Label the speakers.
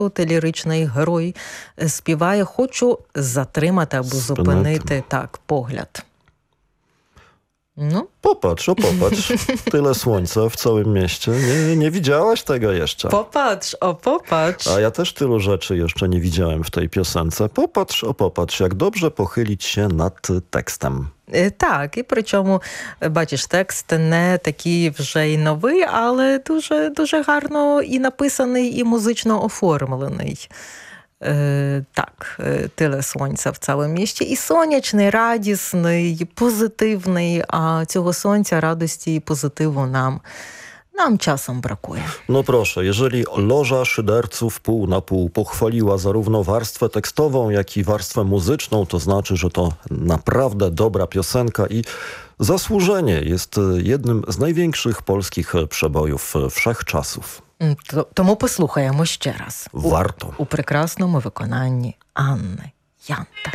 Speaker 1: От ліричний герой співає «Хочу затримати або зупинити погляд». No.
Speaker 2: Popatrz, tyle słońca w całym mieście. Nie widziałaś tego jeszcze.
Speaker 1: Popatrz.
Speaker 2: A ja też tylu rzeczy jeszcze nie widziałem w tej piosence. Popatrz, jak dobrze pochylić się nad tekstem.
Speaker 1: Так, і причому, бачиш, текст не такий вже й новий, але дуже гарно і написаний, і музично оформлений. Тиле сонця в цілому місті. І сонячний, радісний, позитивний, а цього сонця, радості і позитиву нам czasem brakuje.
Speaker 2: No proszę, jeżeli Loża Szyderców pół na pół pochwaliła zarówno warstwę tekstową, jak i warstwę muzyczną, to znaczy, że to naprawdę dobra piosenka i zasłużenie jest jednym z największych polskich przebojów wszechczasów.
Speaker 1: Тому послухаємо ще раз.
Speaker 2: Варто.
Speaker 1: У прекрасному виконанні Анни Янта.